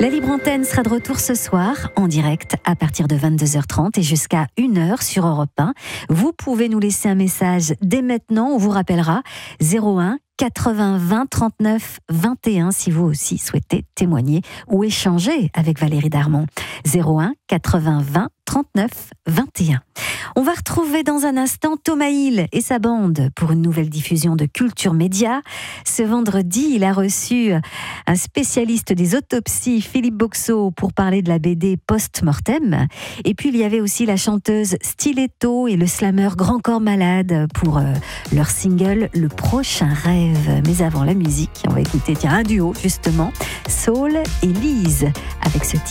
La Libre Antenne sera de retour ce soir en direct à partir de 22h30 et jusqu'à 1h sur Europe 1. Vous pouvez nous laisser un message dès maintenant, on vous rappellera 01 80 20 39 21 si vous aussi souhaitez témoigner ou échanger avec Valérie Darmon. 01 80 20 39 21. On va retrouver dans un instant Thomas Hill et sa bande pour une nouvelle diffusion de Culture Média. Ce vendredi, il a reçu un spécialiste des autopsies, Philippe Boxeau, pour parler de la BD Post-Mortem. Et puis il y avait aussi la chanteuse Stiletto et le slammer Grand Corps Malade pour leur single Le Prochain Rêve. Mais avant la musique, on va écouter un duo justement, Saul et Lise, avec ce titre.